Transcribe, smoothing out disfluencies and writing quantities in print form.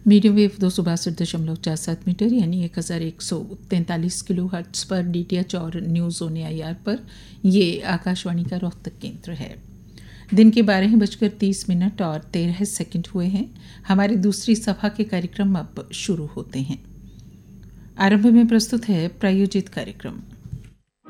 Medium wave 262.47 metre यानी 1143 kilo hertz पर DTH और न्यूज़ ऑन AIR पर ये आकाशवाणी का रोहतक केंद्र है। दिन के 12:30 और 13 सेकंड हुए हैं। हमारी दूसरी सभा के कार्यक्रम अब शुरू होते हैं। आरंभ में प्रस्तुत है प्रायोजित कार्यक्रम।